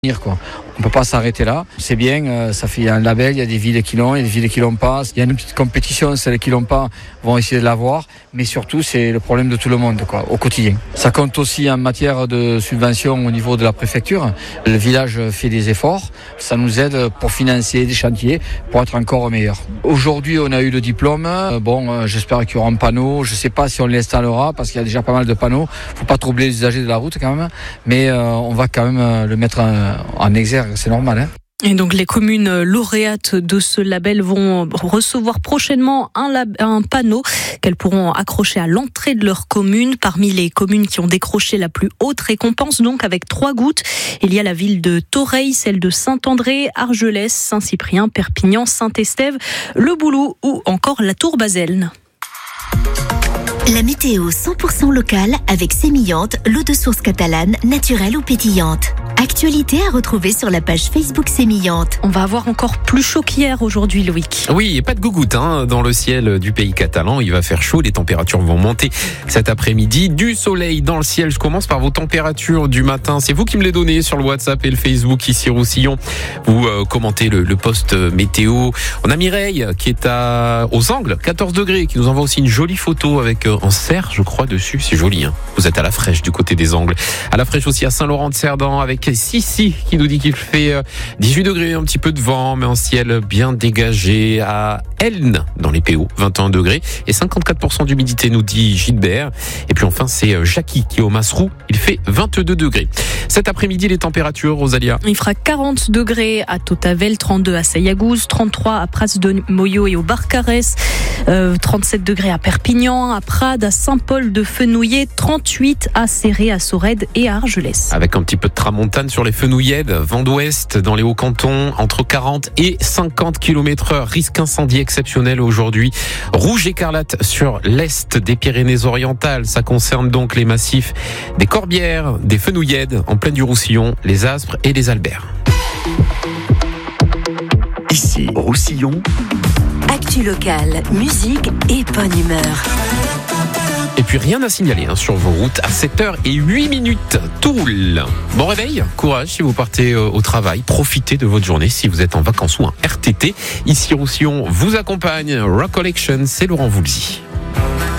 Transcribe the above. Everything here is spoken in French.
Quoi. On ne peut pas s'arrêter là. C'est bien, ça fait un label, il y a des villes qui l'ont, il y a des villes qui l'ont pas. Il y a une petite compétition, celles qui l'ont pas vont essayer de l'avoir. Mais surtout, c'est le problème de tout le monde au quotidien. Ça compte aussi en matière de subvention au niveau de la préfecture. Le village fait des efforts. Ça nous aide pour financer des chantiers, pour être encore meilleur. Aujourd'hui, on a eu le diplôme. J'espère qu'il y aura un panneau. Je ne sais pas si on l'installera parce qu'il y a déjà pas mal de panneaux. Il ne faut pas troubler les usagers de la route quand même. Mais on va quand même le mettre en exergue, c'est normal. Hein. Et donc les communes lauréates de ce label vont recevoir prochainement un panneau qu'elles pourront accrocher à l'entrée de leur commune. Parmi les communes qui ont décroché la plus haute récompense, donc avec 3 gouttes, il y a la ville de Thoreil, celle de Saint-André, Argelès, Saint-Cyprien, Perpignan, Saint-Estève, Le Boulou ou encore la Tour-Baselne. La météo 100% locale avec Sémillante, l'eau de source catalane, naturelle ou pétillante. Actualité à retrouver sur la page Facebook Sémillante. On va avoir encore plus chaud qu'hier aujourd'hui, Loïc. Oui, et pas de gougoute dans le ciel du pays catalan. Il va faire chaud, les températures vont monter cet après-midi. Du soleil dans le ciel. Je commence par vos températures du matin. C'est vous qui me les donnez sur le WhatsApp et le Facebook ici Roussillon. Vous commentez le post météo. On a Mireille qui est aux Angles, 14 degrés, qui nous envoie aussi une jolie photo avec un cerf, je crois, dessus. C'est joli. Vous êtes à la fraîche du côté des Angles. À la fraîche aussi à Saint-Laurent-de-Cerdan avec Sissi qui nous dit qu'il fait 18 degrés, un petit peu de vent, mais un ciel bien dégagé. À Elne, dans les PO, 21 degrés et 54% d'humidité, nous dit Gilbert. Et puis enfin, c'est Jackie qui est au Masrou. Il fait 22 degrés. Cet après-midi, les températures, Rosalia. Il fera 40 degrés à Totavel, 32 à Sayagouz, 33 à Pras de Moyo et au Barcarès, 37 degrés à Perpignan, à Prades, à Saint-Paul de Fenouillet, 38 à Céré, à Sorède et à Argelès. Avec un petit peu de tramontane sur les Fenouillèdes, vent d'ouest dans les Hauts-Cantons, entre 40 et 50 km/h. Risque incendie exceptionnel aujourd'hui. Rouge écarlate sur l'est des Pyrénées-Orientales. Ça concerne donc les massifs des Corbières, des Fenouillèdes, en pleine du Roussillon, les Aspres et les Alberts. Ici, Roussillon. Actu locale, musique et bonne humeur. Et puis rien à signaler sur vos routes à 7h08. Tout roule. Bon réveil, courage si vous partez au travail. Profitez de votre journée si vous êtes en vacances ou en RTT. Ici Roussillon vous accompagne. Rock Collection, c'est Laurent Voulzy.